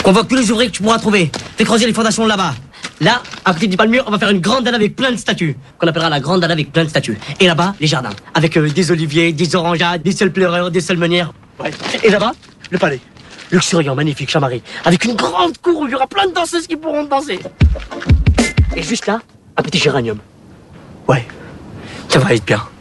Convoque tous les ouvriers que tu pourras trouver. Fais creuser les fondations là-bas. Là, à côté du palmier, on va faire une grande dalle avec plein de statues. Qu'on appellera la grande dalle avec plein de statues. Et là-bas, les jardins. Avec des oliviers, des orangeades, des seuls pleureurs, des seules meunières. Ouais. Et là-bas, le palais. Luxuriant, magnifique, Chamari. Avec une grande cour où il y aura plein de danseuses qui pourront danser. Et juste là, un petit géranium. Ouais, ça va être bien.